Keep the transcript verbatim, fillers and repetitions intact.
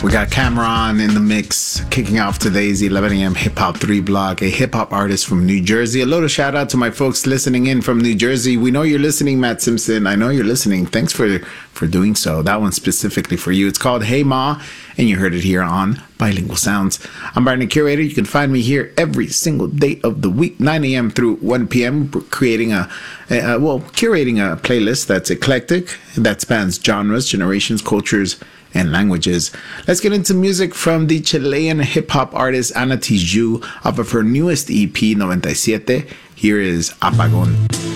We got Cameron in the mix, kicking off today's eleven a.m. Hip Hop three blog, a hip hop artist from New Jersey. A little shout out to my folks listening in from New Jersey. We know you're listening, Matt Simpson. I know you're listening. Thanks for, for doing so. That one specifically for you. It's called Hey Ma, and you heard it here on Bilingual Sounds. I'm Barton, Curator. You can find me here every single day of the week, nine a.m. through one p.m., creating a, a, well, curating a playlist that's eclectic, that spans genres, generations, cultures, and languages. Let's get into music from the Chilean hip-hop artist Ana Tijoux off of her newest E P, ninety-seven. Here is Apagón.